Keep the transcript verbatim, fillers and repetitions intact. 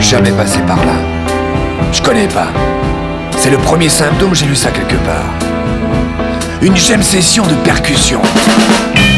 jamais passé par là. Je connais pas. C'est le premier symptôme, j'ai lu ça quelque part. Une gemme session de percussion.